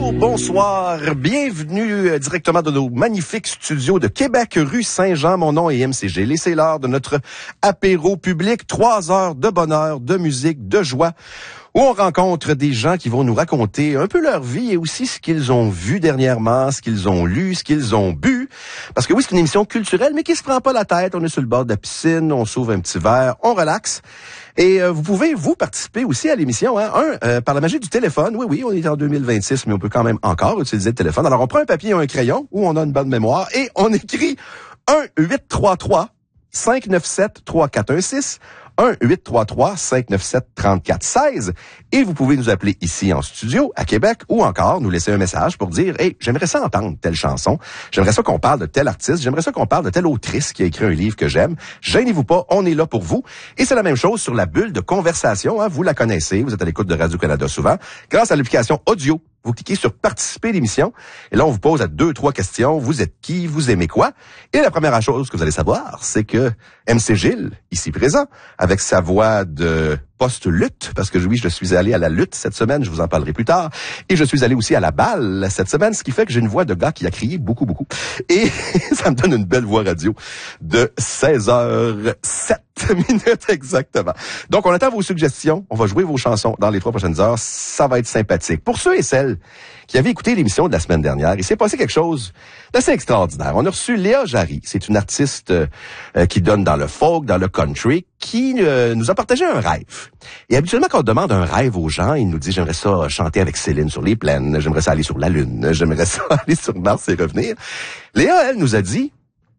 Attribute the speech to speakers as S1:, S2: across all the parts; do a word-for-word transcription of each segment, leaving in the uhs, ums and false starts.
S1: Allô, bonsoir. Bienvenue euh, directement de nos magnifiques studios de Québec, rue Saint-Jean. Mon nom est M C G. C'est l'heure de notre apéro public. Trois heures de bonheur, de musique, de joie, où on rencontre des gens qui vont nous raconter un peu leur vie et aussi ce qu'ils ont vu dernièrement, ce qu'ils ont lu, ce qu'ils ont bu. Parce que oui, c'est une émission culturelle, mais qui se prend pas la tête. On est sur le bord de la piscine, on s'ouvre un petit verre, on relaxe. Et euh, vous pouvez, vous, participer aussi à l'émission. Hein? Un, euh, par la magie du téléphone. Oui, oui, on est en deux mille vingt-six, mais on peut quand même encore utiliser le téléphone. Alors, on prend un papier et un crayon, où on a une bonne mémoire, et on écrit un huit trois trois cinq neuf sept trois quatre un six. un huit trois trois cinq neuf sept trois quatre un six. Et vous pouvez nous appeler ici en studio, à Québec, ou encore nous laisser un message pour dire « Hey, j'aimerais ça entendre telle chanson. J'aimerais ça qu'on parle de tel artiste. J'aimerais ça qu'on parle de telle autrice qui a écrit un livre que j'aime. » Gênez-vous pas, on est là pour vous. Et c'est la même chose sur la bulle de conversation. Hein. Vous la connaissez, vous êtes à l'écoute de Radio-Canada souvent. Grâce à l'application audio, vous cliquez sur « Participer à l'émission » et là, on vous pose à deux, trois questions. Vous êtes qui? Vous aimez quoi? Et la première chose que vous allez savoir, c'est que M C Gilles, ici présent, avec sa voix de post-lutte, parce que oui, je suis allé à la lutte cette semaine, je vous en parlerai plus tard, et je suis allé aussi à la balle cette semaine, ce qui fait que j'ai une voix de gars qui a crié beaucoup, beaucoup. Et ça me donne une belle voix radio de seize heures sept minutes exactement. Donc, on attend vos suggestions, on va jouer vos chansons dans les trois prochaines heures, ça va être sympathique. Pour ceux et celles qui avaient écouté l'émission de la semaine dernière, il s'est passé quelque chose d'assez extraordinaire. On a reçu Léa Jarry, c'est une artiste euh, qui donne dans le folk, dans le country, qui euh, nous a partagé un rêve. Et habituellement, quand on demande un rêve aux gens, ils nous disent « J'aimerais ça chanter avec Céline sur les plaines, j'aimerais ça aller sur la Lune, j'aimerais ça aller sur Mars et revenir. » Léa, elle, nous a dit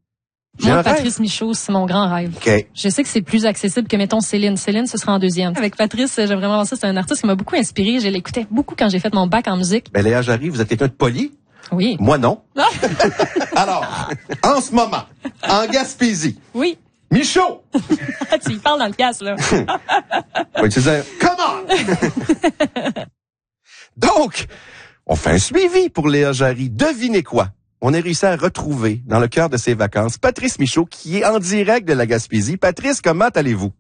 S1: «
S2: Moi, Patrice Michaud, c'est mon grand rêve.
S1: Okay.
S2: Je sais que c'est plus accessible que, mettons, Céline. Céline, ce sera en deuxième. Avec Patrice, j'aime vraiment ça. C'est un artiste qui m'a beaucoup inspiré. Je l'écoutais beaucoup quand j'ai fait mon bac en musique. »
S1: Ben, Léa Jarry, vous êtes quelqu'un de poli?
S2: Oui.
S1: Moi, non. Alors, en ce moment, en Gaspésie.
S2: Oui.
S1: Michaud!
S2: Tu y parles dans le casse, là.
S1: Oui, tu disais, come on! Donc, on fait un suivi pour Léa Jarry. Devinez quoi? On a réussi à retrouver, dans le cœur de ses vacances, Patrice Michaud, qui est en direct de la Gaspésie. Patrice, comment allez-vous?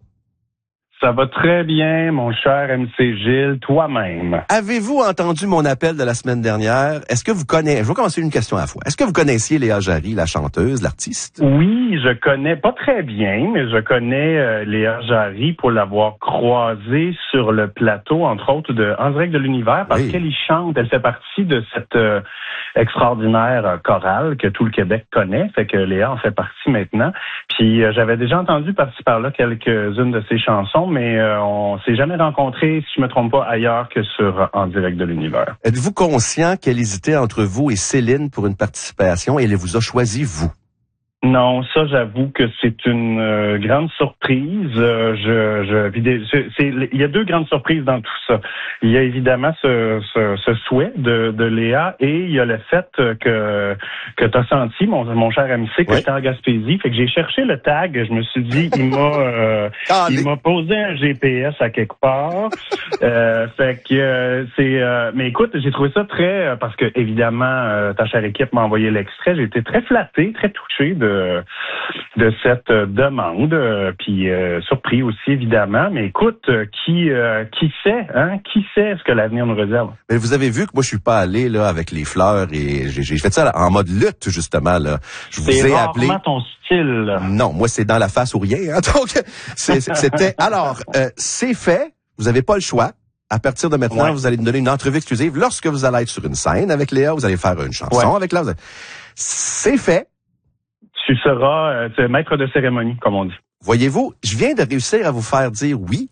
S3: Ça va très bien, mon cher M C Gilles, toi-même.
S1: Avez-vous entendu mon appel de la semaine dernière? Est-ce que vous connaissez, je vais commencer une question à la fois. Est-ce que vous connaissiez Léa Jarry, la chanteuse, l'artiste?
S3: Oui, je connais, pas très bien, mais je connais euh, Léa Jarry pour l'avoir croisée sur le plateau, entre autres, de En direct de l'univers, parce oui. qu'elle y chante. Elle fait partie de cette euh, extraordinaire euh, chorale que tout le Québec connaît, fait que Léa en fait partie maintenant. Puis euh, j'avais déjà entendu par-ci par-là quelques-unes de ses chansons, mais euh, on s'est jamais rencontrés, si je me trompe pas, ailleurs que sur En direct de l'univers.
S1: Êtes-vous conscient qu'elle hésitait entre vous et Céline pour une participation et elle vous a choisi, vous?
S3: Non, ça, j'avoue que c'est une euh, grande surprise. Euh, je, je, c'est, c'est, il y a deux grandes surprises dans tout ça. Il y a évidemment ce, ce, ce souhait de, de Léa et il y a le fait que que t'as senti, mon, mon cher M C, que oui. j'étais en Gaspésie. Fait que j'ai cherché le tag. Je me suis dit, il m'a euh, il m'a posé un G P S à quelque part. euh, fait que euh, c'est. Euh, mais écoute, j'ai trouvé ça très parce que évidemment euh, ta chère équipe m'a envoyé l'extrait. J'ai été très flatté, très touché de De, de cette demande, euh, puis euh, surpris aussi évidemment. Mais écoute, euh, qui euh, qui sait, hein, qui sait ce que l'avenir nous réserve.
S1: Mais vous avez vu que moi je suis pas allé là avec les fleurs et j'ai, j'ai fait ça là, en mode lutte justement là. Je vous
S3: c'est
S1: ai appelé.
S3: C'est ton style.
S1: Non, moi c'est dans la face ou rien. Hein, donc c'est, c'était alors euh, c'est fait. Vous avez pas le choix. À partir de maintenant, ouais. vous allez nous donner une entrevue exclusive. Lorsque vous allez être sur une scène avec Léa, vous allez faire une chanson ouais. avec Léa. Allez... C'est fait.
S3: Tu seras euh, maître de cérémonie, comme on dit.
S1: Voyez-vous, je viens de réussir à vous faire dire oui,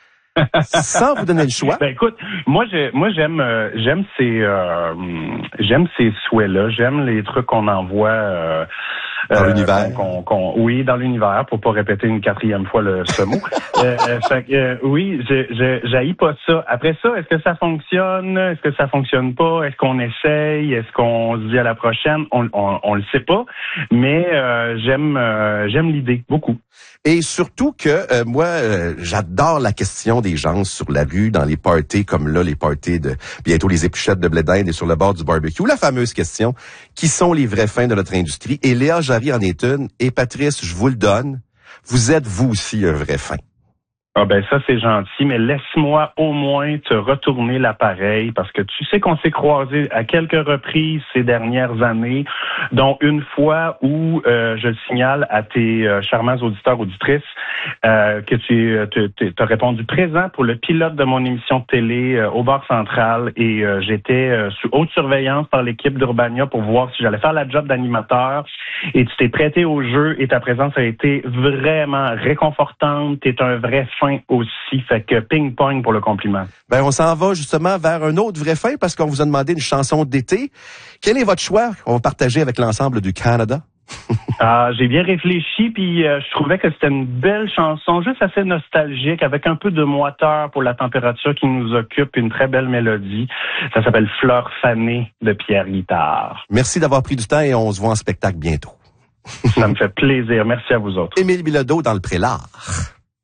S1: sans vous donner le choix.
S3: Ben écoute, moi j'ai, moi j'aime, euh, j'aime ces, euh, j'aime ces souhaits-là, j'aime les trucs qu'on envoie. Euh,
S1: Dans euh, l'univers.
S3: Qu'on, qu'on, oui, dans l'univers, pour pas répéter une quatrième fois le, ce mot. euh, fait, euh, oui, je, je, j'haïs pas ça. Après ça, est-ce que ça fonctionne? Est-ce que ça fonctionne pas? Est-ce qu'on essaye? Est-ce qu'on se dit à la prochaine? On, on, on le sait pas. Mais euh, j'aime, euh, j'aime l'idée beaucoup.
S1: Et surtout que euh, moi, euh, j'adore la question des gens sur la rue, dans les parties comme là, les parties de bientôt les épluchettes de blé d'Inde et sur le bord du barbecue. La fameuse question, qui sont les vrais fins de notre industrie? Et Léa Jarry en est une. Et Patrice, je vous le donne, vous êtes vous aussi un vrai fin.
S3: Ah ben ça c'est gentil, mais laisse-moi au moins te retourner l'appareil parce que tu sais qu'on s'est croisés à quelques reprises ces dernières années, dont une fois où euh, je le signale à tes euh, charmants auditeurs auditrices euh, que tu as répondu présent pour le pilote de mon émission de télé euh, au Bar Central et euh, j'étais euh, sous haute surveillance par l'équipe d'Urbania pour voir si j'allais faire la job d'animateur et tu t'es prêté au jeu et ta présence a été vraiment réconfortante. T'es un vrai fin aussi, fait que ping-pong pour le compliment.
S1: Ben, on s'en va justement vers un autre vrai fin parce qu'on vous a demandé une chanson d'été. Quel est votre choix? On va partager avec l'ensemble du Canada.
S3: Ah, j'ai bien réfléchi, puis euh, je trouvais que c'était une belle chanson, juste assez nostalgique, avec un peu de moiteur pour la température qui nous occupe, une très belle mélodie. Ça s'appelle Fleurs fanées de Pierre Guitard.
S1: Merci d'avoir pris du temps et on se voit en spectacle bientôt.
S3: Ça me fait plaisir. Merci à vous autres.
S1: Émile Bilodeau dans le Prélard.